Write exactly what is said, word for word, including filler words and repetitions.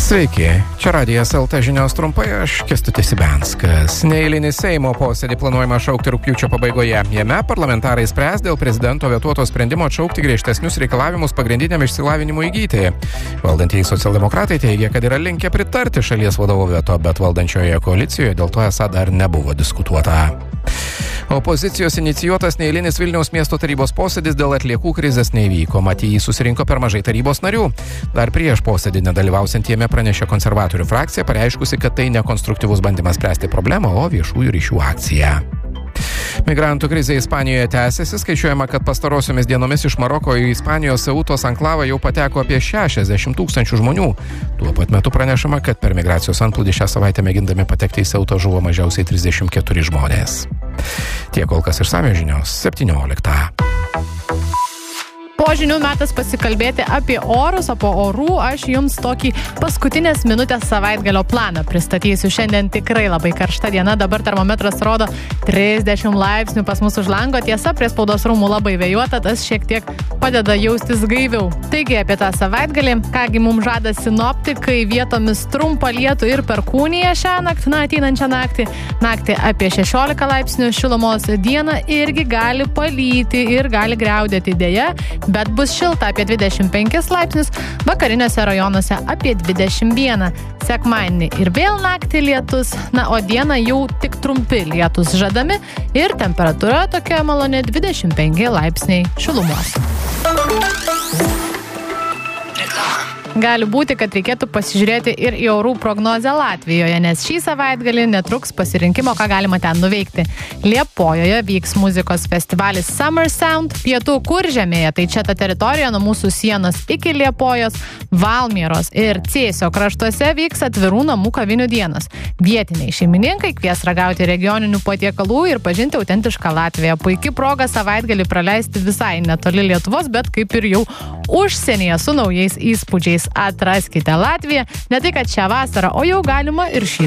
Sveiki, čia Radijas L T žinios trumpai, aš Kęstutis Ibenskas. Neeilinį Seimo posėdį planuojama šaukti rugpjūčio pabaigoje. Jame parlamentarai spręs dėl prezidento vetuoto sprendimo atšaukti griežtesnius reikalavimus pagrindiniam išsilavinimui įgyti. Valdantieji socialdemokratai teigia, kad yra linkę pritarti šalies vadovo veto, bet valdančioje koalicijoje dėl to esą dar nebuvo diskutuota. Opozicijos inicijuotas neeilinis Vilniaus miesto tarybos posėdis dėl atliekų krizės neįvyko, mat jį susirinko per mažai tarybos narių. Dar prieš posėdį nedalyvausiant jame pranešė konservatorių frakcija, pareiškusi, kad tai nekonstruktyvus bandymas spręsti problemą, o viešųjų ryšių akcija. Migrantų krizė Ispanijoje tęsiasi, skaičiuojama, kad pastarosiomis dienomis iš Maroko į Ispanijos Ceutos anklavą jau pateko apie šešiasdešimt tūkstančių žmonių. Tuo pat metu pranešama, kad per migracijos antplūdį šią savaitę mėgindami patekti į Ceutą žuvo mažiausiai trisdešimt keturi žmonės. Tiek kol kas išsamios žinios septynioliktą. Po žinių metas pasikalbėti apie orus, o po orų aš jums tokį paskutinės minutės savaitgalio planą pristatysiu. Šiandien tikrai labai karšta diena, dabar termometras rodo trisdešimt laipsnių pas mus už lango. Tiesa, prie spaudos rūmų labai vėjuota, tas šiek tiek padeda jaustis gaiviau. Taigi apie tą savaitgalį, kągi mums žada sinoptikai, vietomis trumpą lietų ir perkūniją šią naktį, na ateinančią naktį. Naktį apie šešiolika laipsnių šilumos, dieną irgi gali palyti ir gali griaudėti dėja, bet bus šilta apie dvidešimt penkis laipsnius, vakariniuose rajonuose apie dvidešimt vieną. Sekmadienį ir vėl naktį lietus, na, o dieną jau tik trumpi lietus žadami ir temperatūra tokia maloni dvidešimt penki laipsniai šilumos. Gali būti, kad reikėtų pasižiūrėti ir į orų prognozę Latvijoje, nes šį savaitgalį netruks pasirinkimo, ką galima ten nuveikti. Liepojoje vyks muzikos festivalis Summer Sound, pietų Kuržemėje, tai čia ta teritorija nuo mūsų sienos iki Liepojos, Valmieros ir Cėsio kraštuose vyks atvirų namų kavinių dienos. Vietiniai šeimininkai kvies ragauti regioninių patiekalų ir pažinti autentišką Latviją. Puiki proga savaitgalį praleisti visai netoli Lietuvos, bet kaip ir jau užsienyje su naujais įspūdžiais. Atraskite Latviją, ne tai kad šią vasarą, o jau galima ir šį